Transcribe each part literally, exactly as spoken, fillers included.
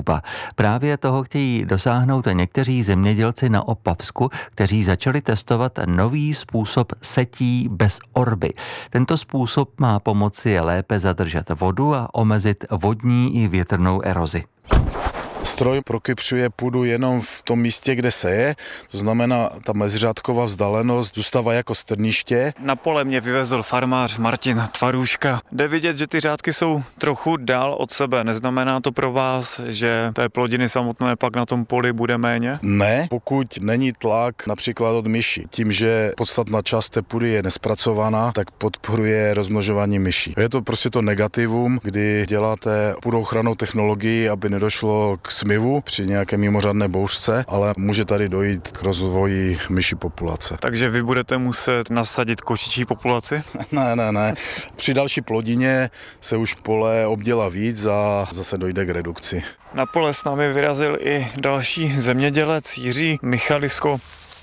výstupa. Právě toho chtějí dosáhnout někteří zemědělci na Opavsku, kteří začali testovat nový způsob setí bez orby. Tento způsob má pomoci lépe zadržet vodu a omezit vodní i větrnou erozi. Stroj prokypřuje půdu jenom v tom místě, kde seje, to znamená, ta meziřádková vzdálenost zůstává jako strniště. Na pole mě vyvezl farmář Martin Tvarůška. Jde vidět, že ty řádky jsou trochu dál od sebe. Neznamená to pro vás, že té plodiny samotné pak na tom poli bude méně? Ne, pokud není tlak například od myší. Tím, že podstatná část té půdy je nespracovaná, tak podporuje rozmnožování myší. Je to prostě to negativum, kdy děláte půdochrannou technologii, aby nedošlo k smivu při nějaké mimořádné bouřce, ale může tady dojít k rozvoji myší populace. Takže vy budete muset nasadit kočičí populaci? ne, ne, ne. Při další plodině se už pole obdělá víc a zase dojde k redukci. Na pole s námi vyrazil i další zemědělec Jiří Michalisko.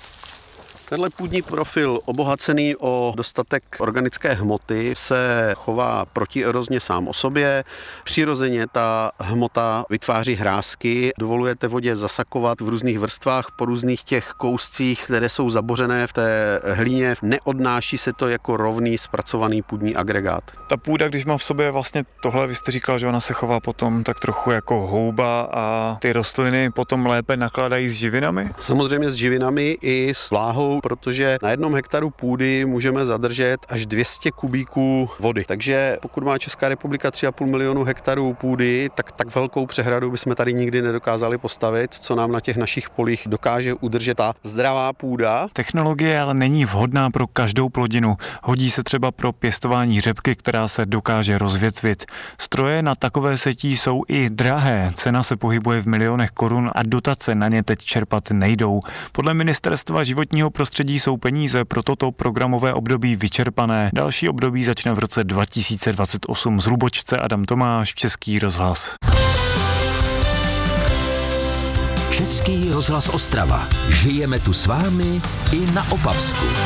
Tenhle půdní profil obohacený o dostatek organické hmoty se chová protierozně sám o sobě. Přirozeně ta hmota vytváří hrázky, dovolujete vodě zasakovat v různých vrstvách po různých těch kouscích, které jsou zabořené v té hlíně. Neodnáší se to jako rovný zpracovaný půdní agregát. Ta půda, když má v sobě vlastně tohle, vy jste říkal, že ona se chová potom tak trochu jako houba a ty rostliny potom lépe nakládají s živinami? Samozřejmě s živinami i s vláhou, protože na jednom hektaru půdy můžeme zadržet až dvě stě kubíků vody. Takže pokud má Česká republika tři a půl milionu hektarů půdy, tak tak velkou přehradu bychom tady nikdy nedokázali postavit, co nám na těch našich polích dokáže udržet ta zdravá půda. Technologie ale není vhodná pro každou plodinu. Hodí se třeba pro pěstování řepky, která se dokáže rozvětvit. Stroje na takové setí jsou i drahé. Cena se pohybuje v milionech korun a dotace na ně teď čerpat nejdou. Podle Ministerstva životního prostředí jsou peníze pro toto programové období vyčerpané. Další období začne v roce dva tisíce dvacet osm. Z Hlubočce Adam Tomáš, Český rozhlas. Český rozhlas Ostrava. Žijeme tu s vámi i na Opavsku.